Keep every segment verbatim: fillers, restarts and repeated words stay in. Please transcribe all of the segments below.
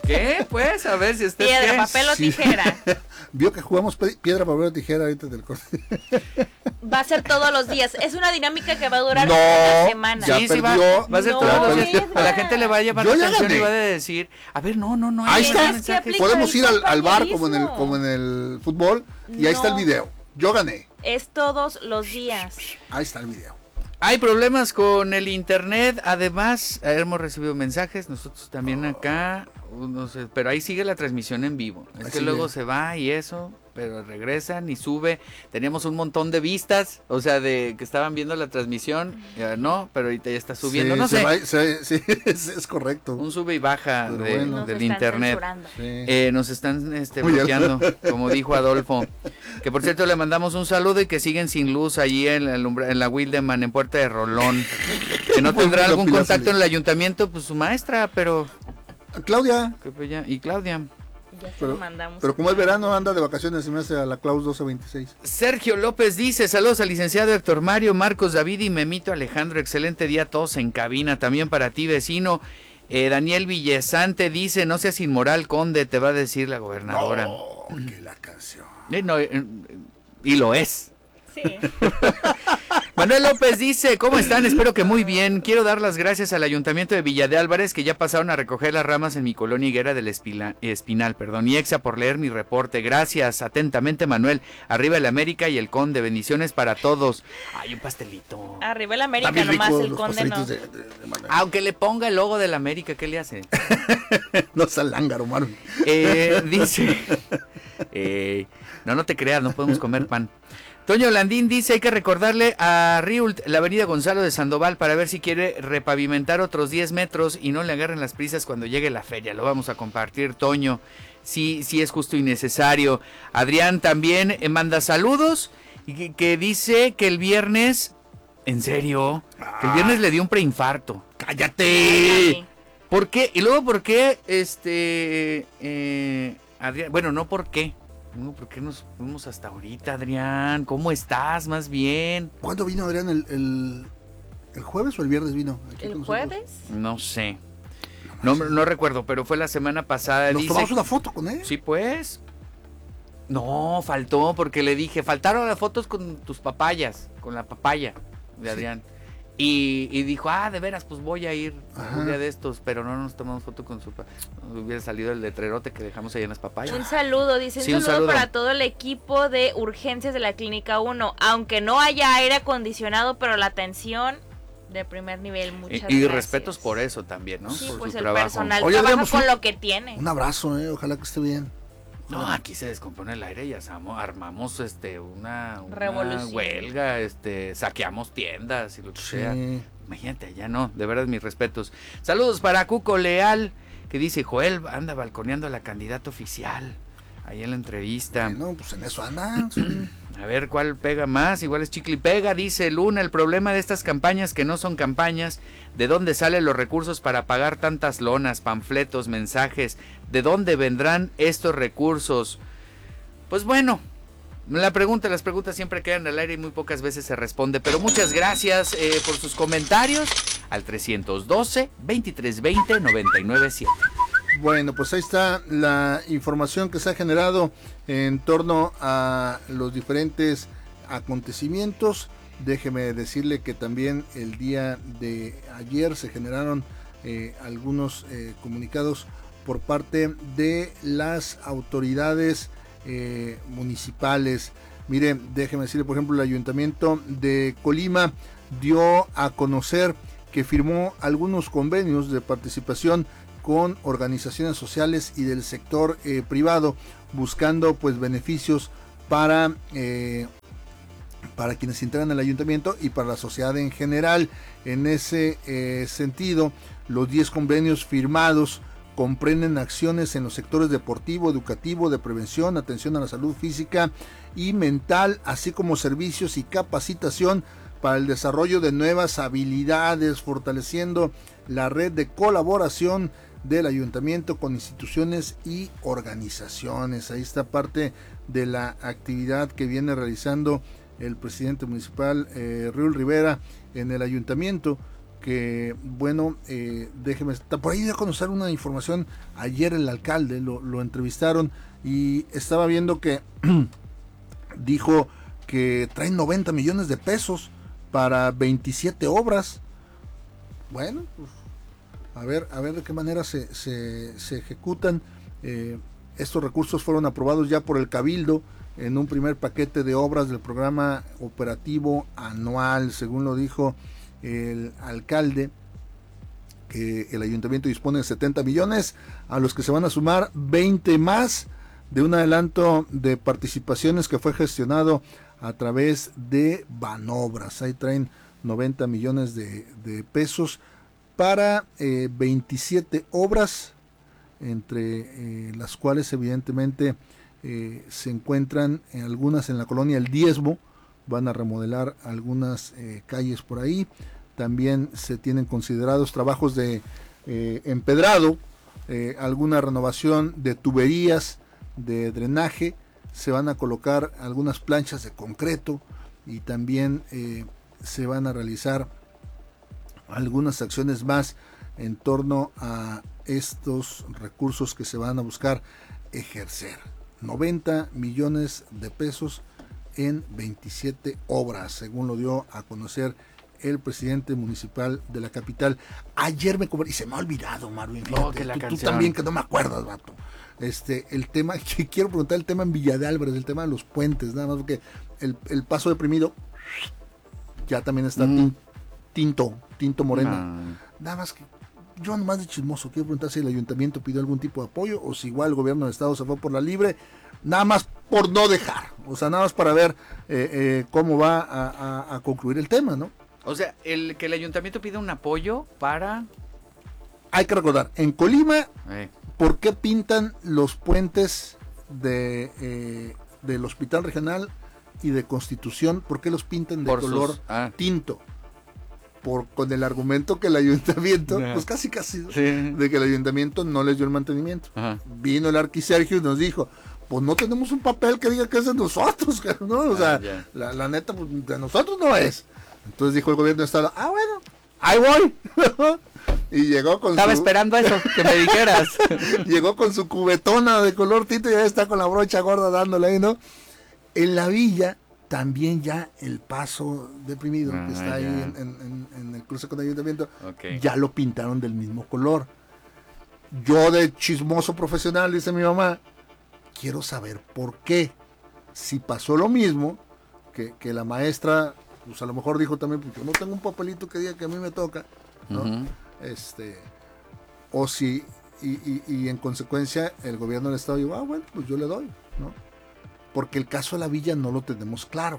¿Qué? Pues, a ver si usted Piedra, qué. papel o Sí. tijera. Vio que jugamos pe- piedra, papel o tijera ahorita del corte. Va a ser todos los días. Es una dinámica que va a durar No, una semana. ya Sí, sí, va, perdió. va a ser No, todos los días. Piedra. A la gente le va a llevar Yo la ya atención gané. y va a decir, a ver, no, no, no. Ahí hay está. mensajes. que aplica Podemos el ir al, al bar como en el compañerismo. como en el fútbol y ahí está el No. video. Yo gané. Es todos los días. Ahí está el video. Hay problemas con el internet, además hemos recibido mensajes, nosotros también acá, no sé, pero ahí sigue la transmisión en vivo. Es Ahí que sigue. luego se va y eso, pero regresan y sube. Teníamos un montón de vistas, o sea, de que estaban viendo la transmisión, ya no, pero ahorita ya está subiendo, Sí, no se sé, va- se- sí, es, es correcto. un sube y baja Pero de- bueno. Nos del están internet. censurando. Sí. Eh, nos están este, Muy bloqueando, como dijo Adolfo. Que por cierto le mandamos un saludo y que siguen sin luz allí en la, Lumbra- en la Wildeman, en Puerta de Rolón. Que no tendrá algún Pilar contacto Solís. en el ayuntamiento, pues su maestra, pero... Claudia, que pues ya- y Claudia. Ya se Pero- lo mandamos. pero como es verano, anda de vacaciones y me hace a la Claus doce veintiséis. Sergio López dice, saludos al licenciado Héctor Mario, Marcos David y Memito Alejandro, excelente día a todos en cabina, también para ti vecino. Eh, Daniel Villesante dice, no seas inmoral, conde, te va a decir la gobernadora. Oh, que la canción. Eh, no, eh, y lo es. Sí. Manuel López dice, ¿cómo están? Espero que muy bien. Quiero dar las gracias al Ayuntamiento de Villa de Álvarez que ya pasaron a recoger las ramas en mi colonia Higuera del Espila- Espinal, perdón, y Exa por leer mi reporte. Gracias, atentamente Manuel. Arriba el América y el Conde, bendiciones para todos. Ay, un pastelito. Arriba el América, Está bien nomás rico el los conde no. pastelitos de, de- de Manuel. Aunque le ponga el logo del América, ¿qué le hace? No es al lángaro, Marvin. Eh, dice, eh, no, no te creas, no podemos comer pan. Toño Landín dice, hay que recordarle a Riult la avenida Gonzalo de Sandoval para ver si quiere repavimentar otros diez metros y no le agarren las prisas cuando llegue la feria. Lo vamos a compartir, Toño. Sí, sí es justo y necesario. Adrián también eh, manda saludos y que, que dice que el viernes, en serio, que el viernes le dio un preinfarto. ¡Cállate! ¿Por qué? Y luego, ¿por qué? Este, eh, Adrián, bueno, no por qué. No, ¿por qué nos fuimos hasta ahorita, Adrián? ¿Cómo estás? Más bien. ¿Cuándo vino Adrián? ¿El, el, el jueves o el viernes vino? Aquí ¿El con nosotros? jueves? No sé. No, no recuerdo, pero fue la semana pasada. Nos Dice, tomamos una foto con él. sí, pues. No, faltó porque le dije, faltaron las fotos con tus papayas, con la papaya de Sí. Adrián. Y, y dijo, ah, de veras, pues voy a ir Ajá. un día de estos, pero no nos tomamos foto con su papá. Hubiera salido el letrerote que dejamos ahí en las papayas. Un saludo, dice, Sí, un un saludo, saludo. para todo el equipo de urgencias de la Clínica uno. Aunque no haya aire acondicionado, pero la atención de primer nivel, muchas Y, y gracias. respetos por eso también, ¿no? Sí, por pues su el trabajo. personal Oye, trabaja Adrián, con pues, lo que tiene. Un abrazo, eh. Ojalá que esté bien. No, aquí se descompone el aire y asamo- armamos este una, una Revolución. huelga, este, saqueamos tiendas y lo que sea. Sí. Imagínate, allá no, de verdad mis respetos. Saludos para Cuco Leal, que dice, Joel anda balconeando a la candidata oficial. Ahí en la entrevista. Bueno, pues en eso anda. Sí. A ver cuál pega más, igual es chicle y pega, dice Luna, el problema de estas campañas que no son campañas, ¿de dónde salen los recursos para pagar tantas lonas, panfletos, mensajes? ¿De dónde vendrán estos recursos? Pues bueno, la pregunta, las preguntas siempre quedan al aire y muy pocas veces se responde, pero muchas gracias eh, por sus comentarios al trescientos doce, veintitrés veinte, noventa y nueve siete. Bueno, pues ahí está la información que se ha generado en torno a los diferentes acontecimientos. Déjeme decirle que también el día de ayer se generaron eh, algunos eh, comunicados por parte de las autoridades eh, municipales. Mire, déjeme decirle, por ejemplo, el Ayuntamiento de Colima dio a conocer que firmó algunos convenios de participación con organizaciones sociales y del sector eh, privado, buscando pues beneficios para eh, para quienes integran el ayuntamiento y para la sociedad en general. En ese eh, sentido, los diez convenios firmados comprenden acciones en los sectores deportivo, educativo, de prevención, atención a la salud física y mental, así como servicios y capacitación para el desarrollo de nuevas habilidades, fortaleciendo la red de colaboración del ayuntamiento con instituciones y organizaciones. Ahí está parte de la actividad que viene realizando el presidente municipal eh, Riul Rivera en el ayuntamiento que, bueno, eh, déjeme, por ahí dio a conocer una información, ayer el alcalde lo, lo entrevistaron y estaba viendo que dijo que traen noventa millones de pesos para veintisiete obras. Bueno, pues, a ver, a ver de qué manera se, se, se ejecutan. Eh, estos recursos fueron aprobados ya por el Cabildo en un primer paquete de obras del programa operativo anual, según lo dijo el alcalde, que el ayuntamiento dispone de setenta millones, a los que se van a sumar veinte más de un adelanto de participaciones que fue gestionado a través de Banobras. Ahí traen noventa millones de, de pesos para eh, veintisiete obras, entre eh, las cuales evidentemente eh, se encuentran en algunas en la colonia El Diezmo. Van a remodelar algunas eh, calles por ahí. También se tienen considerados trabajos de eh, empedrado, eh, alguna renovación de tuberías de drenaje. Se van a colocar algunas planchas de concreto y también eh, se van a realizar algunas acciones más en torno a estos recursos que se van a buscar ejercer. noventa millones de pesos en veintisiete obras, según lo dio a conocer el presidente municipal de la capital. Ayer me cobré, y se me ha olvidado, Marvin, No, que la tú, tú canción. también, que no me acuerdas, vato. Este, el tema, que quiero preguntar el tema en Villa de Álvarez, el tema de los puentes, nada más porque el, el paso deprimido ya también está Mm. tin- tinto, tinto moreno. No. Nada más que yo nomás de chismoso quiero preguntar si el ayuntamiento pidió algún tipo de apoyo o si igual el gobierno del estado se fue por la libre, nada más por no dejar, o sea, nada más para ver eh, eh, cómo va a, a, a concluir el tema, ¿no? O sea, el que el ayuntamiento pida un apoyo para... Hay que recordar, en Colima, Eh, ¿por qué pintan los puentes de eh, del Hospital Regional y de Constitución? ¿Por qué los pintan de por color sus- ah, tinto? Por, con el argumento que el ayuntamiento, Ajá. pues casi casi, sí. de que el ayuntamiento no les dio el mantenimiento. Ajá. Vino el arquisergio y nos dijo, pues no tenemos un papel que diga que es de nosotros, ¿no? O sea, Ah, ya. la, la neta, pues, de nosotros no es. Entonces dijo el gobierno de estado, ah, bueno, ahí voy. Y llegó con Estaba su, esperando eso, que me dijeras. llegó con su cubetona de color tinto y ya está con la brocha gorda dándole ahí, ¿no? En la villa también ya el paso deprimido Ah, que está ahí ya. en, en- en- en el cruce con el ayuntamiento, Ok. ya lo pintaron del mismo color. Yo de chismoso profesional, dice mi mamá, quiero saber por qué. Si pasó lo mismo, que, que la maestra, pues a lo mejor dijo también, porque yo no tengo un papelito que diga que a mí me toca, ¿no? Ujú. Este, o si, y, y, y en consecuencia el gobierno del estado dijo, ah, bueno, pues yo le doy, ¿no? Porque el caso de la villa no lo tenemos claro.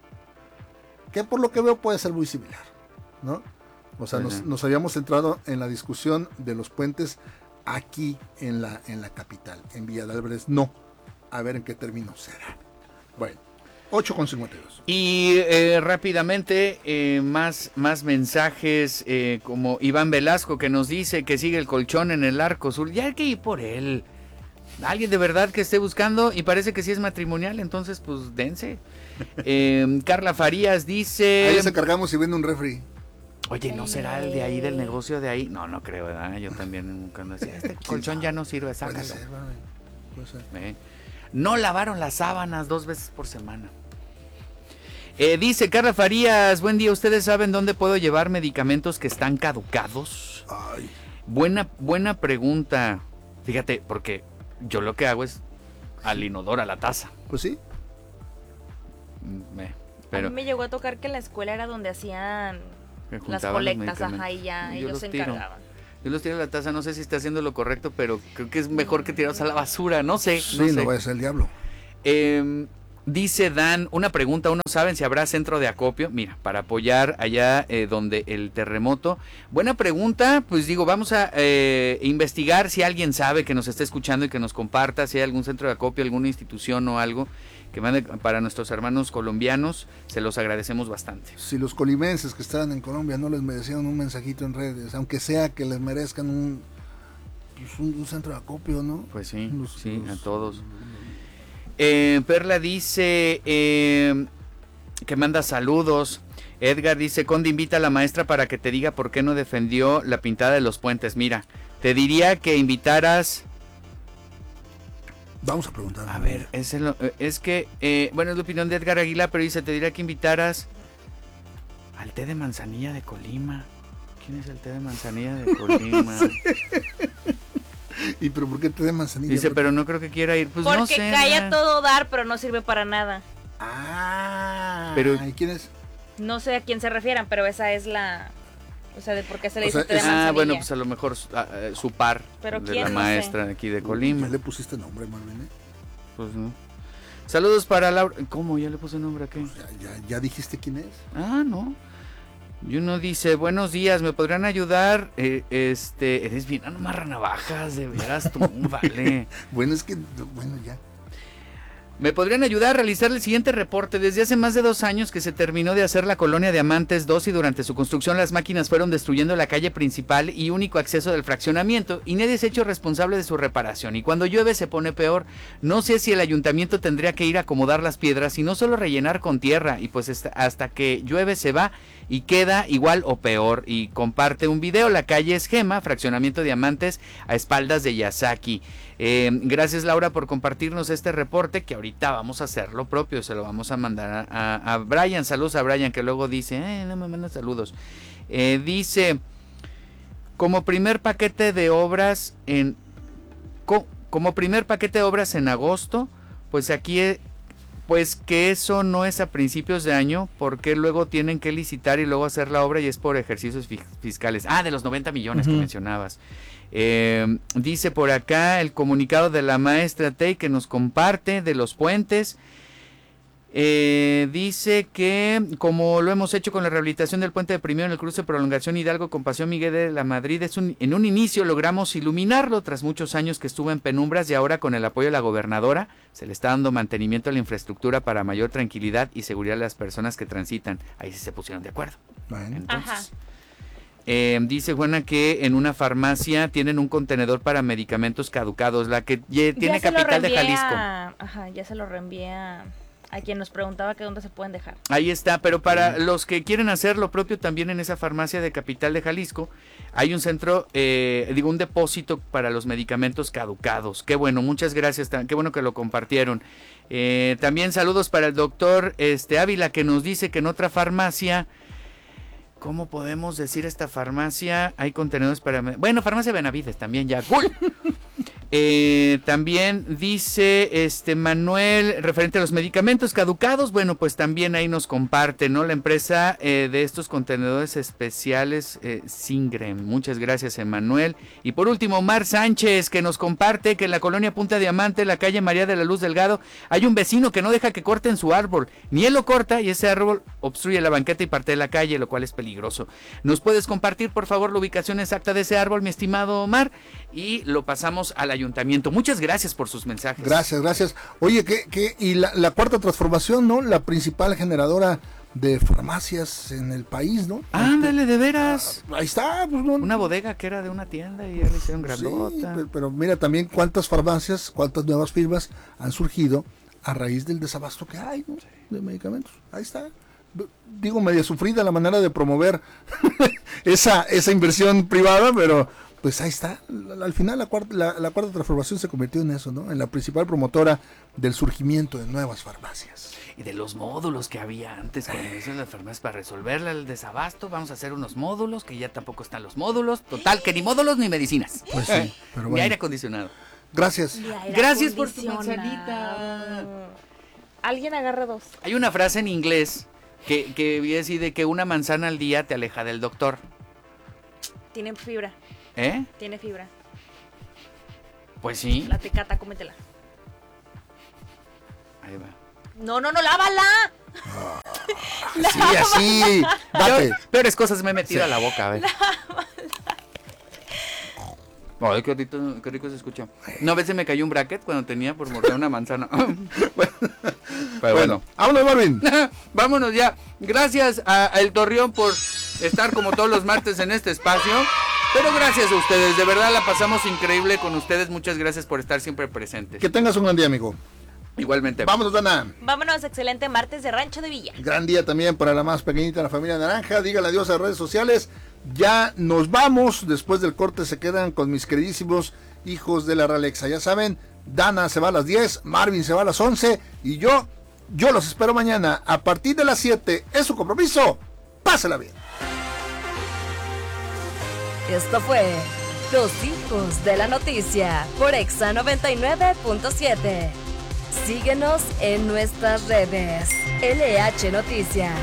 Que por lo que veo puede ser muy similar, ¿no? O sea, Sí, nos, sí. nos habíamos centrado en la discusión de los puentes aquí en la, en la capital, en Villa de Álvarez, no. A ver en qué término será. Bueno, ocho con cincuenta y dos. Y eh, rápidamente, eh, más, más mensajes, eh, como Iván Velasco que nos dice que sigue el colchón en el Arco Sur. Ya hay que ir por él. Alguien de verdad que esté buscando y parece que sí es matrimonial, entonces pues dense. Eh, Carla Farías dice... Ahí se cargamos y vende un refri. Oye, ¿no será el de ahí, del negocio de ahí? No, no creo, ¿verdad? Yo también cuando decía, este colchón ya no sirve, Puede sácalo. ser, bueno, puede ser. Eh, No lavaron las sábanas dos veces por semana. Eh, dice Carla Farías, buen día, ¿ustedes saben dónde puedo llevar medicamentos que están caducados? Ay, Buena, buena pregunta. Fíjate, porque yo lo que hago es al inodoro, a la taza. pues sí. Mm, eh, A Pero mí me llegó a tocar que en la escuela era donde hacían me las juntaban los colectas, medicamentos. ajá, y ya Yo ellos los se tiro. encargaban. Yo los tiro a la taza, no sé si está haciendo lo correcto, pero creo que es mejor que tirarlos a la basura, no sé. Sí, no no, sé. va a ser el diablo. Eh, dice Dan, una pregunta, ¿uno saben si habrá centro de acopio? Mira, para apoyar allá eh, donde el terremoto. Buena pregunta, pues digo, vamos a eh, investigar si alguien sabe que nos está escuchando y que nos comparta, si hay algún centro de acopio, alguna institución o algo que mande para nuestros hermanos colombianos, se los agradecemos bastante. Si los colimenses que estaban en Colombia no les merecieron un mensajito en redes, aunque sea que les merezcan un, pues un, un centro de acopio, ¿no? Pues sí, Los- sí, los- a todos. Eh, Perla dice, eh, que manda saludos. Edgar dice, Conde, invita a la maestra para que te diga por qué no defendió la pintada de los puentes. Mira, te diría que invitaras... Vamos a preguntar. A ver, es, el, es que, eh, bueno, es la opinión de Edgar Aguilar, pero dice, te diría que invitaras al té de manzanilla de Colima. ¿Quién es el té de manzanilla de Colima? Sí. ¿Y pero por qué té de manzanilla? Dice, pero no creo que quiera ir. Pues porque no sé. calla todo dar, pero no sirve para nada. Ah, pero ¿y quién es? No sé a quién se refieran, pero esa es la... O sea, de por qué se le O dice sea, té de es- manzanilla. Ah, bueno, pues a lo mejor su, a- eh, su par Pero de quién, la no maestra de aquí de Colima. ¿Ya le pusiste nombre, Marvin? eh? Pues no. Saludos para Laura. ¿Cómo? ¿Ya le puse nombre a qué? Pues ya, ya, ya dijiste quién es. Ah, no. Y uno dice, buenos días, ¿me podrían ayudar? Eh, este, eres bien, ah, no más navajas, de veras tú, vale. Bueno, es que, bueno, ya. ¿Me podrían ayudar a realizar el siguiente reporte? Desde hace más de dos años que se terminó de hacer la colonia Diamantes dos y durante su construcción las máquinas fueron destruyendo la calle principal y único acceso del fraccionamiento y nadie se ha hecho responsable de su reparación. Y cuando llueve se pone peor. No sé si el ayuntamiento tendría que ir a acomodar las piedras y no solo rellenar con tierra y pues hasta, hasta que llueve se va y queda igual o peor. Y comparte un video, la calle es Gema, fraccionamiento Diamantes a espaldas de Yasaki. Eh, gracias Laura por compartirnos este reporte que ahorita vamos a hacer lo propio, se lo vamos a mandar a, a, a Brian. Saludos a Brian que luego dice, eh, no me manda saludos. Eh, dice, como primer paquete de obras en, co, como primer paquete de obras en agosto, pues aquí, eh, pues que eso no es a principios de año, porque luego tienen que licitar y luego hacer la obra y es por ejercicios fi- fiscales. Ah, de los noventa millones uh-huh. que mencionabas. Eh, dice por acá el comunicado de la maestra Tei que nos comparte de los puentes. Eh, dice que como lo hemos hecho con la rehabilitación del puente de Primero en el cruce Prolongación Hidalgo con Paseo Miguel de la Madrid, es un, en un inicio logramos iluminarlo tras muchos años que estuvo en penumbras y ahora con el apoyo de la gobernadora se le está dando mantenimiento a la infraestructura para mayor tranquilidad y seguridad de las personas que transitan. Ahí sí se pusieron de acuerdo. Bueno. Entonces, Ajá. Eh, dice Juana que en una farmacia tienen un contenedor para medicamentos caducados, la que ye, tiene Ya se lo capital de reenvié Jalisco. a- Ajá, ya se lo reenvié a, a quien nos preguntaba que dónde se pueden dejar. Ahí está, pero para los que quieren hacer lo propio también en esa farmacia de capital de Jalisco, hay un centro, eh, digo, un depósito para los medicamentos caducados. Qué bueno, muchas gracias, qué bueno que lo compartieron. Eh, también saludos para el doctor este, Ávila que nos dice que en otra farmacia... ¿Cómo podemos decir esta farmacia? Hay contenedores para... Bueno, farmacia Benavides también ya. ¡Cool! Eh, también dice este Manuel, referente a los medicamentos caducados, bueno, pues también ahí nos comparte, ¿no? La empresa eh, de estos contenedores especiales, eh, Singrem. Muchas gracias, Emanuel. Y por último, Omar Sánchez, que nos comparte que en la colonia Punta Diamante, la calle María de la Luz Delgado, hay un vecino que no deja que corten su árbol. Ni él lo corta y ese árbol obstruye la banqueta y parte de la calle, lo cual es peligroso. ¿Nos puedes compartir, por favor, la ubicación exacta de ese árbol, mi estimado Omar? Y lo pasamos al ayuntamiento. Muchas gracias por sus mensajes. Gracias, gracias. Oye, que, que y la, la cuarta transformación, ¿no? La principal generadora de farmacias en el país, ¿no? Ándale, de veras. Ah, ahí está, pues no. Una bodega que era de una tienda y ya le hicieron grandota. Sí, pero, pero mira también cuántas farmacias, cuántas nuevas firmas han surgido a raíz del desabasto que hay, ¿no? De medicamentos. Ahí está. Digo, medio sufrida la manera de promover esa, esa inversión privada, pero pues ahí está. Al final la cuarta, la, la cuarta transformación se convirtió en eso, ¿no? En la principal promotora del surgimiento de nuevas farmacias. Y de los módulos que había antes con eso, las farmacias para resolver el desabasto, vamos a hacer unos módulos, que ya tampoco están los módulos. Total, que ni módulos ni medicinas. Pues sí, pero bueno. Ni aire acondicionado. Gracias. Gracias por tu manzanita. Alguien agarra dos. Hay una frase en inglés que, que viene así de que una manzana al día te aleja del doctor. Tiene fibra. ¿Eh? Tiene fibra. Pues sí. La tecata, cómetela. Ahí va. No, no, no, lávala. Ah, sí, así. Date. Peor, peores cosas me he metido sí. a la boca, a ver. Ay, qué rico, qué rico se escucha. No, a veces me cayó un bracket cuando tenía por morder una manzana. Bueno, pero bueno. Vámonos, Marvin. Vámonos ya. Gracias a, a El Torreón por estar como todos los martes en este espacio. Pero gracias a ustedes, de verdad la pasamos increíble con ustedes. Muchas gracias por estar siempre presentes. Que tengas un buen día, amigo. Igualmente. Vámonos, Dana. Vámonos, excelente martes de Rancho de Villa. Gran día también para la más pequeñita de la familia Naranja. Dígale adiós a redes sociales. Ya nos vamos. Después del corte se quedan con mis queridísimos hijos de la Ralexa. Ya saben, Dana se va a las diez, Marvin se va a las once y yo, yo los espero mañana a partir de las siete. Es su compromiso. Pásela bien. Esto fue Los Hijos de la Noticia por Exa noventa y nueve punto siete. Síguenos en nuestras redes. L H Noticias.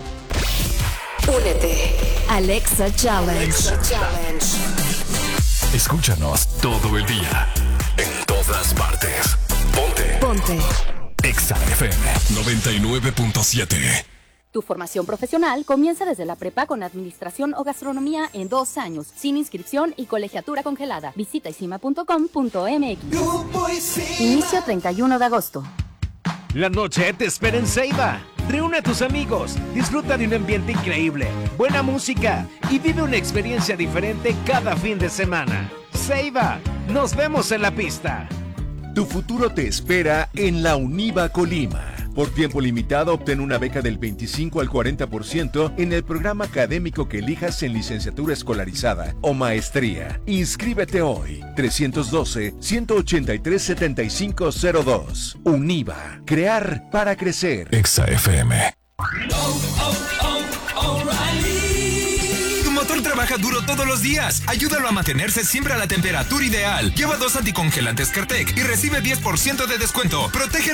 Únete al Exa Challenge. Alexa Challenge. Escúchanos todo el día. En todas partes. Ponte. Ponte. Exa F M noventa y nueve punto siete. Tu formación profesional comienza desde la prepa con administración o gastronomía en dos años, sin inscripción y colegiatura congelada. Visita isima punto com punto m x. Inicio treinta y uno de agosto. La noche te espera en Ceiba. Reúne a tus amigos, disfruta de un ambiente increíble, buena música y vive una experiencia diferente cada fin de semana. Ceiba, nos vemos en la pista. Tu futuro te espera en la UNIVA Colima. Por tiempo limitado, obtén una beca del veinticinco al cuarenta por ciento en el programa académico que elijas en licenciatura escolarizada o maestría. Inscríbete hoy. tres uno dos, uno ocho tres, siete cinco cero dos. UNIVA. Crear para crecer. Exa F M. Tu motor trabaja duro todos los días. Ayúdalo a mantenerse siempre a la temperatura ideal. Lleva dos anticongelantes Cartec y recibe diez por ciento de descuento. Protege